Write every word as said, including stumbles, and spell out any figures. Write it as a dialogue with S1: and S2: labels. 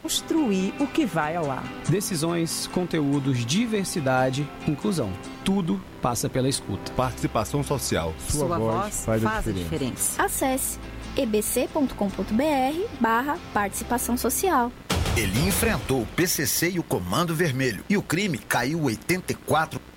S1: construir o que vai ao ar.
S2: Decisões, conteúdos, diversidade, inclusão. Tudo passa pela escuta.
S3: Participação social.
S1: Sua, Sua voz, voz faz, faz a, diferença. a diferença.
S4: Acesse ebc.com.br barra participação social.
S5: Ele enfrentou o P C C e o Comando Vermelho. E o crime caiu oitenta e quatro por cento.